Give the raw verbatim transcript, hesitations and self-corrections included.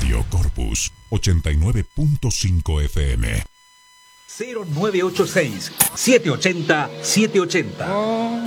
Radio Corpus ochenta y nueve punto cinco F M. cero nueve ocho seis, siete ocho cero, siete ocho cero.